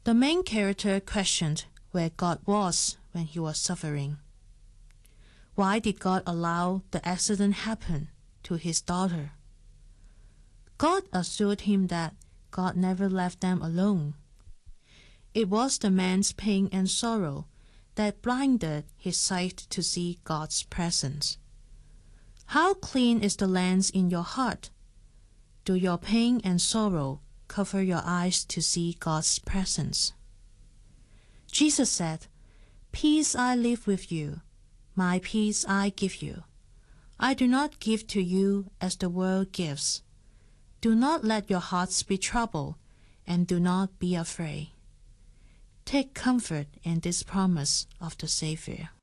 The main character questioned where God was when he was suffering. Why did God allow the accident happen to his daughter? God assured him that God never left them alone. It was the man's pain and sorrow that blinded his sight to see God's presence. How clean is the lens in your heart? Do your pain and sorrow cover your eyes to see God's presence? Jesus said, "Peace I leave with you, my peace I give you. I do not give to you as the world gives. Do not let your hearts be troubled, and do not be afraid." Take comfort in this promise of the Savior.